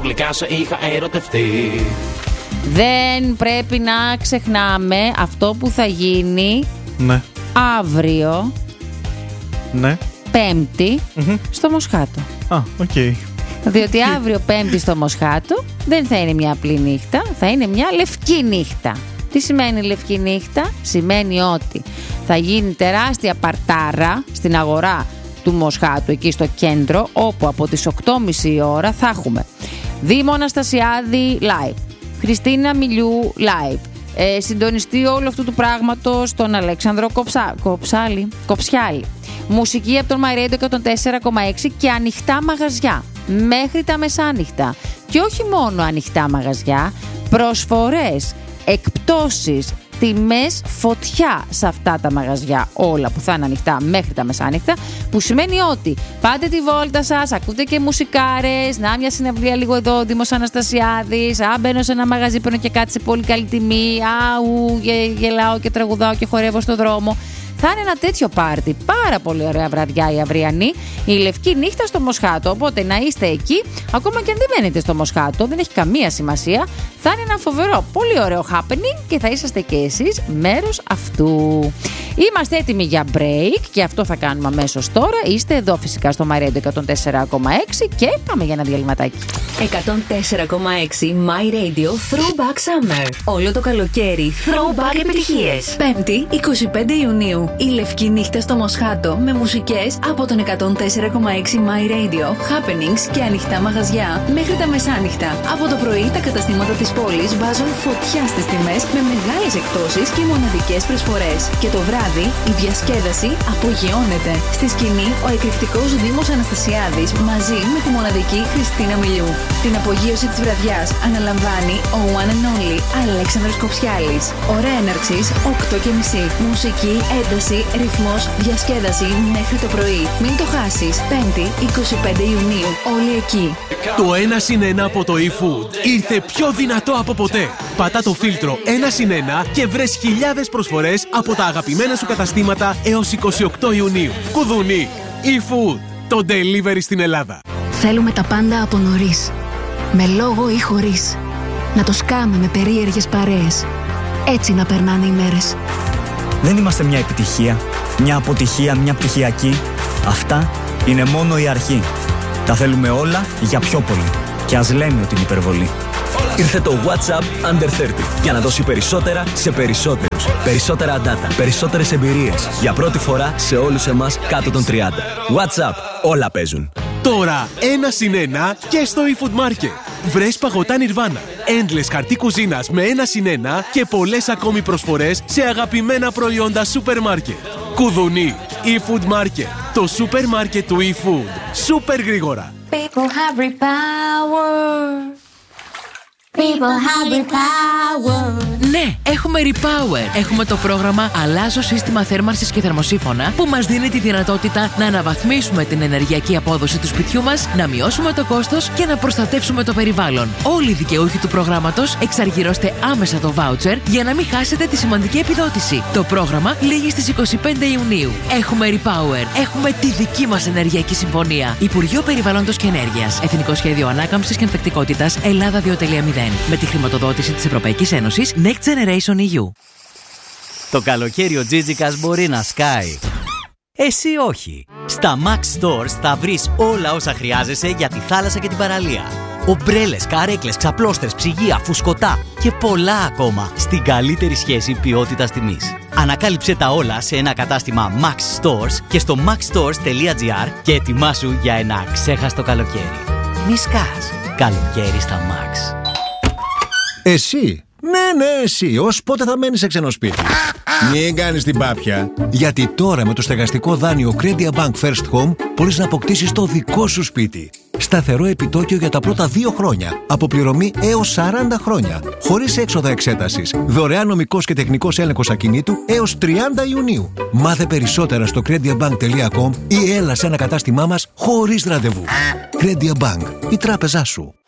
ξαφνικά σε είχα ερωτευτεί. Δεν πρέπει να ξεχνάμε αυτό που θα γίνει αύριο, Πέμπτη, στο Μοσχάτο. Οκ. Διότι αύριο Πέμπτη στο Μοσχάτο δεν θα είναι μια απλή νύχτα, θα είναι μια λευκή νύχτα. Τι σημαίνει λευκή νύχτα? Σημαίνει ότι θα γίνει τεράστια παρτάρα στην αγορά του Μοσχάτου, εκεί στο κέντρο, όπου από τις 8.30 η ώρα θα έχουμε Δήμο Αναστασιάδη live, Χριστίνα Μιλιού live, συντονιστή όλου αυτού του πράγματος τον Αλέξανδρο Κοψιάλη, μουσική από τον My Radio 104,6 και ανοιχτά μαγαζιά μέχρι τα μεσάνυχτα. Και όχι μόνο ανοιχτά μαγαζιά, προσφορές, εκπτώσεις, τιμές φωτιά σε αυτά τα μαγαζιά, όλα που θα είναι ανοιχτά μέχρι τα μεσάνυχτα, που σημαίνει ότι πάτε τη βόλτα σας, ακούτε και μουσικάρες, να μια συναυλία λίγο εδώ, Δήμος Αναστασιάδης, μπαίνω σε ένα μαγαζί, παίρνω και κάτι σε πολύ καλή τιμή, γελάω και τραγουδάω και χορεύω στο δρόμο. Θα είναι ένα τέτοιο πάρτι, πάρα πολύ ωραία βραδιά η αυριανή, η λευκή νύχτα στο Μοσχάτο. Οπότε να είστε εκεί, ακόμα και αν δεν μένετε στο Μοσχάτο, δεν έχει καμία σημασία. Θα είναι ένα φοβερό, πολύ ωραίο happening και θα είσαστε και εσείς μέρος αυτού. Είμαστε έτοιμοι για break και αυτό θα κάνουμε αμέσως τώρα. Είστε εδώ φυσικά στο My Radio 104,6 και πάμε για ένα διαλυματάκι. 104,6 My Radio Throwback Summer. Όλο το καλοκαίρι Throwback επιτυχίες. 5η 25 Ιουνίου. Η λευκή νύχτα στο Μοσχάτο με μουσικές από τον 104,6 My Radio, happenings και ανοιχτά μαγαζιά μέχρι τα μεσάνυχτα. Από το πρωί τα καταστήματα της πόλης βάζουν φωτιά στις τιμές με μεγάλες εκπτώσεις και μοναδικές προσφορές. Και το βράδυ η διασκέδαση απογειώνεται. Στη σκηνή ο εκρηκτικός Δήμος Αναστασιάδης μαζί με τη μοναδική Χριστίνα Μιλιού. Την απογείωση της βραδιάς αναλαμβάνει ο one and only Αλέξανδρος Κοψιάλης. Ώρα έναρξης 8.30. Μουσική, ένταση, ρυθμός, διασκέδαση μέχρι το πρωί. Μην το χάσεις. 5η 25 Ιουνίου. Όλοι εκεί. Το 1+1 από το eFood ήρθε πιο δυνατό από ποτέ. Πατά το φίλτρο 1+1 και βρες χιλιάδες προσφορές από τα αγαπημένα σου καταστήματα έως 28 Ιουνίου. Κουδουνί. eFood. Το delivery στην Ελλάδα. Θέλουμε τα πάντα από νωρίς. Με λόγο ή χωρίς. Να το σκάμε με περίεργες παρέες. Έτσι να περνάνε οι μέρες. Δεν είμαστε μια επιτυχία, μια αποτυχία, μια πτυχιακή. Αυτά είναι μόνο η αρχή. Τα θέλουμε όλα για πιο πολύ. Και ας λέμε ότι είναι υπερβολή. Ήρθε το WhatsApp Under 30 για να δώσει περισσότερα σε περισσότερους. Περισσότερα data, περισσότερες εμπειρίες. Για πρώτη φορά σε όλους εμάς κάτω των 30. WhatsApp, όλα παίζουν. Τώρα 1+1 και στο eFood Market. Βρες παγωτά Nirvana, endless χαρτί κουζίνας με 1+1 και πολλές ακόμη προσφορές σε αγαπημένα προϊόντα σούπερ μάρκετ. Κουδουνί, eFood Market, το σούπερ μάρκετ του eFood. Σούπερ γρήγορα. People have repower. People have repower. Ναι, έχουμε Repower. Έχουμε το πρόγραμμα Αλλάζω σύστημα θέρμανσης και θερμοσύφωνα που μας δίνει τη δυνατότητα να αναβαθμίσουμε την ενεργειακή απόδοση του σπιτιού μας, να μειώσουμε το κόστος και να προστατεύσουμε το περιβάλλον. Όλοι οι δικαιούχοι του προγράμματος εξαργυρώστε άμεσα το voucher για να μην χάσετε τη σημαντική επιδότηση. Το πρόγραμμα λήγει στις 25 Ιουνίου. Έχουμε Repower. Έχουμε τη δική μας ενεργειακή συμφωνία. Υπουργείο Περιβάλλοντος και Ενέργειας. Εθνικό Σχέδιο Ανάκαμψης και Ανθεκτικότητας Ελλάδα 2.0. Με τη χρηματοδότηση της Ευρωπαϊκής Ένωσης Next Generation EU. Το καλοκαίρι ο Τζίτζικας μπορεί να σκάει. Εσύ όχι. Στα Max Stores θα βρεις όλα όσα χρειάζεσαι για τη θάλασσα και την παραλία. Ομπρέλες, καρέκλες, ξαπλώστρες, ψυγεία, φουσκωτά και πολλά ακόμα στην καλύτερη σχέση ποιότητας-τιμής. Ανακάλυψε τα όλα σε ένα κατάστημα Max Stores και στο maxstores.gr και ετοιμάσου για ένα ξέχαστο καλοκαίρι. Μη σκάς. Καλοκαίρι στα Max. Εσύ. Ναι, εσύ. Ως πότε θα μένεις σε ξένο σπίτι? Μην κάνεις την πάπια. Γιατί τώρα με το στεγαστικό δάνειο Credit Bank First Home μπορείς να αποκτήσεις το δικό σου σπίτι. Σταθερό επιτόκιο για τα πρώτα 2 χρόνια. Αποπληρωμή έως 40 χρόνια. Χωρίς έξοδα εξέτασης. Δωρεάν νομικός και τεχνικός έλεγχος ακινήτου έως 30 Ιουνίου. Μάθε περισσότερα στο crediabank.com ή έλα σε ένα κατάστημά μας χωρίς ραντεβού. Credit Bank. Η τράπεζά σου.